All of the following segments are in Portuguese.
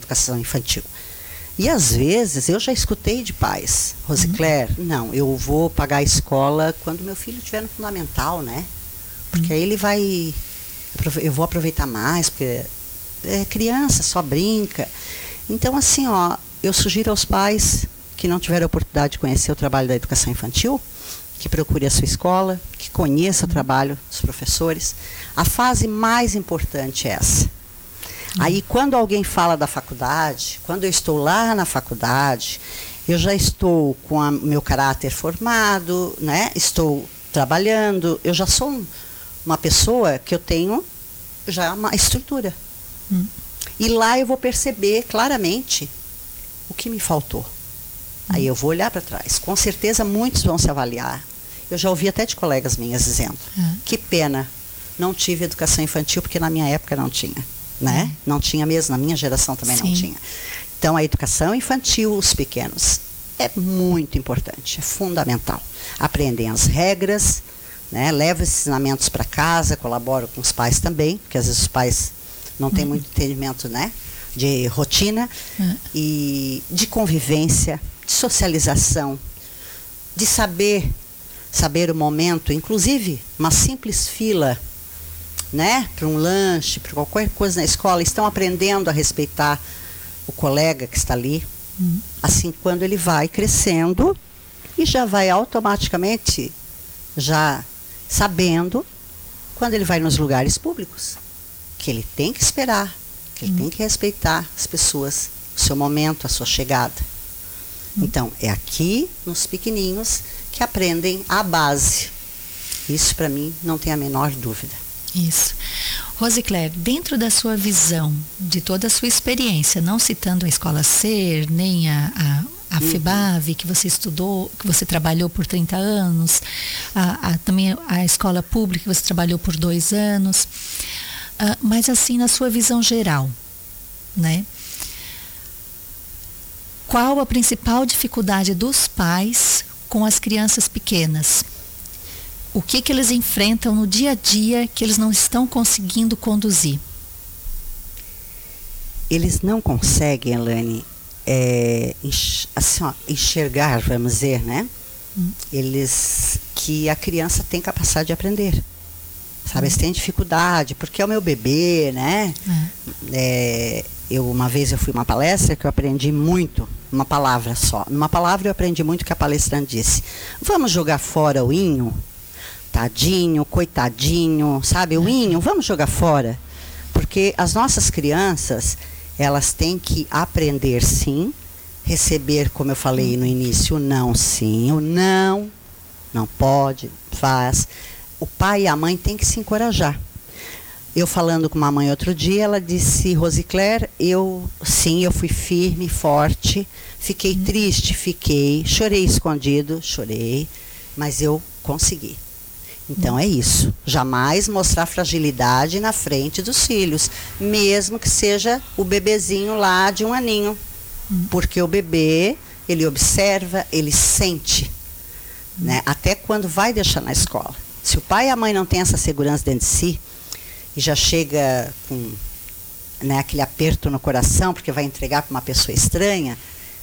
educação infantil. E às vezes eu já escutei de pais, Rosicler, não, eu vou pagar a escola quando meu filho estiver no fundamental, né? Porque aí eu vou aproveitar mais, porque é criança, só brinca. Então assim, eu sugiro aos pais que não tiveram a oportunidade de conhecer o trabalho da educação infantil, que procure a sua escola, que conheça o trabalho dos professores. A fase mais importante é essa. Aí, quando alguém fala da faculdade, quando eu estou lá na faculdade, eu já estou com o meu caráter formado, né? Estou trabalhando, eu já sou uma pessoa que eu tenho já uma estrutura. E lá eu vou perceber claramente o que me faltou. Aí eu vou olhar para trás. Com certeza muitos vão se avaliar. Eu já ouvi até de colegas minhas dizendo, que pena, não tive educação infantil porque na minha época não tinha. Né? Não tinha mesmo, na minha geração também não tinha. Então a educação infantil, os pequenos, é muito importante, é fundamental. Aprendem as regras, né? Levam esses ensinamentos para casa, colaboram com os pais também, porque às vezes os pais não têm muito entendimento, né? De rotina e de convivência, de socialização, de saber o momento, inclusive uma simples fila, né, para um lanche, para qualquer coisa na escola, estão aprendendo a respeitar o colega que está ali. Assim, quando ele vai crescendo e já vai automaticamente já sabendo, quando ele vai nos lugares públicos, que ele tem que esperar, que ele tem que respeitar as pessoas, o seu momento, a sua chegada. Então, é aqui, nos pequeninhos, que aprendem a base. Isso, para mim, não tem a menor dúvida. Isso. Rosicler, dentro da sua visão, de toda a sua experiência, não citando a Escola Ser, nem a FEBAV, que você estudou, que você trabalhou por 30 anos, também a escola pública, que você trabalhou por 2 anos, mas assim, na sua visão geral, né? Qual a principal dificuldade dos pais com as crianças pequenas? O que eles enfrentam no dia a dia que eles não estão conseguindo conduzir? Eles não conseguem, Elaine, assim, enxergar, vamos dizer, né? Que a criança tem capacidade de aprender. Sabe, eles têm dificuldade, porque é o meu bebê, né? Uma vez eu fui uma palestra que eu aprendi muito, uma palavra só. Numa palavra eu aprendi muito que a palestrante disse: vamos jogar fora o inho? Tadinho, coitadinho, sabe, o inho, vamos jogar fora. Porque as nossas crianças, elas têm que aprender sim, receber, como eu falei no início, o não sim, o não pode, faz. O pai e a mãe têm que se encorajar. Eu falando com uma mãe outro dia, ela disse: Rosicler, eu fui firme, forte, fiquei triste, chorei escondido, mas eu consegui. Então é isso, jamais mostrar fragilidade na frente dos filhos, mesmo que seja o bebezinho lá de 1 aninho, porque o bebê, ele observa, ele sente, né? Até quando vai deixar na escola. Se o pai e a mãe não têm essa segurança dentro de si, e já chega com, né, aquele aperto no coração, porque vai entregar para uma pessoa estranha,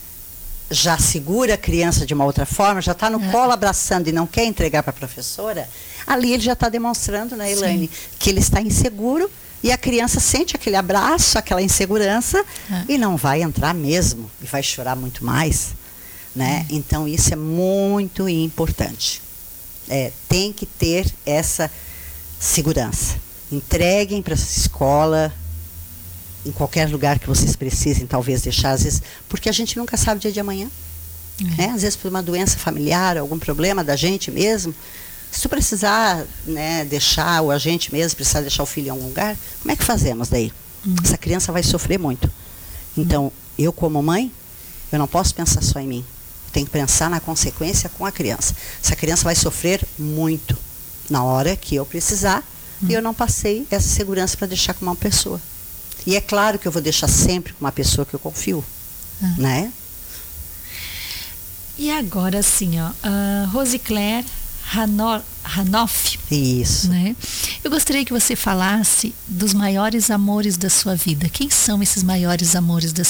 já segura a criança de uma outra forma, já está no colo abraçando e não quer entregar para a professora, ali ele já está demonstrando, né, Elaine, que ele está inseguro e a criança sente aquele abraço, aquela insegurança e não vai entrar mesmo, e vai chorar muito mais, né? Então isso é muito importante. Tem que ter essa segurança. Entreguem para essa escola, em qualquer lugar que vocês precisem, talvez deixar, às vezes, porque a gente nunca sabe o dia de amanhã. Né? Às vezes por uma doença familiar, algum problema da gente mesmo. Se tu precisar, né, deixar, ou a gente mesmo precisar deixar o filho em algum lugar, como é que fazemos daí? Essa criança vai sofrer muito. Então, eu como mãe, eu não posso pensar só em mim. Eu tenho que pensar na consequência com a criança. Essa criança vai sofrer muito na hora que eu precisar, e eu não passei essa segurança para deixar com uma pessoa. E é claro que eu vou deixar sempre com uma pessoa que eu confio, né? E agora sim, Rosicler Hanoff. Isso. Né? Eu gostaria que você falasse dos maiores amores da sua vida. Quem são esses maiores amores da